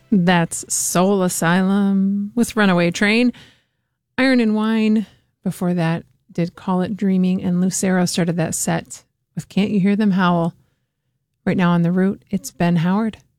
That's Soul Asylum with Runaway Train. Iron and Wine before that did Call It Dreaming, and Lucero started that set with Can't You Hear Them Howl. Right now on The Root, it's Ben Howard.